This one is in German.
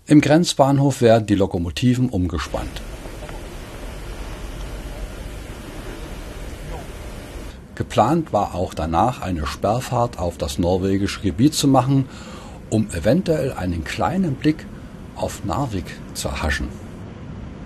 Im Grenzbahnhof werden die Lokomotiven umgespannt. Geplant war auch danach eine Sperrfahrt auf das norwegische Gebiet zu machen, um eventuell einen kleinen Blick auf Narvik zu erhaschen.